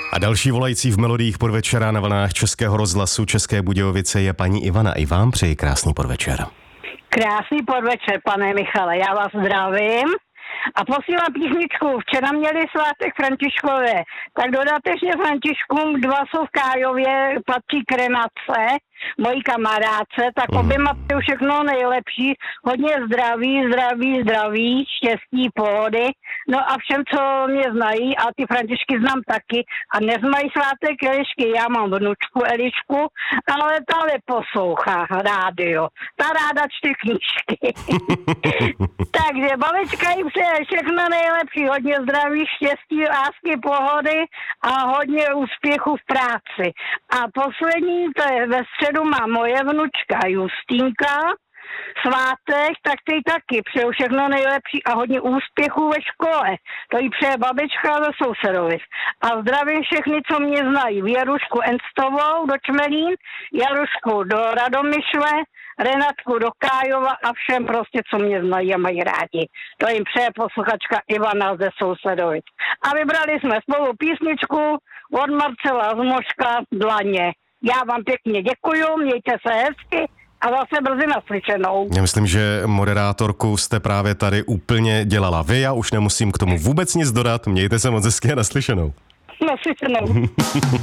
A další volající v melodiích podvečera na vlnách Českého rozhlasu České Budějovice je paní Ivana. I vám přeji krásný podvečer. Krásný podvečer, pane Michale, já vás zdravím a posílám písničku. Včera měli svátek Františkové, tak dodatečně Františkům 2 jsou v Kájově, patří k Renace, mojí kamarádce, tak oběma přeju všechno nejlepší, hodně zdraví, štěstí, pohody, no a všem, co mě znají, a ty Františky znám taky, a dnes mají svátek Elišky, já mám vnučku Elišku, ale ta neposlouchá rádio, ta ráda čte knížky. Takže babička jim přeje všechno nejlepší, hodně zdraví, štěstí, lásky, pohody a hodně úspěchu v práci. A poslední, to je ve středu, má moje vnučka Justínka svátek, tak ty taky přeju všechno nejlepší a hodně úspěchů ve škole. To jí přeje babička ze Sousedovic. A zdravím všechny, co mě znají. Věrušku Enstovou do Čmelín, Jarušku do Radomyšle, Renatku do Kájova a všem prostě, co mě znají a mají rádi. To jim přeje posluchačka Ivana ze Sousedovic. A vybrali jsme spolu písničku od Marcela Zmoška Dlaně. Já vám pěkně děkuju, mějte se hezky a zase brzy naslyšenou. Já myslím, že moderátorku jste právě tady úplně dělala vy, já už nemusím k tomu vůbec nic dodat, mějte se moc hezky a naslyšenou. Naslyšenou.